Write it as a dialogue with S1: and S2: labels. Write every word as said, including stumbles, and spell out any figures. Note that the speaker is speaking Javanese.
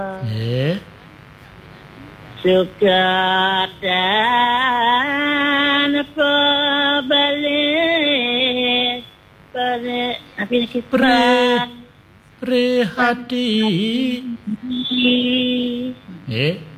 S1: Nggih.
S2: Suka dan balik balik apa ini kita
S1: Pre, pre hati. Nggih.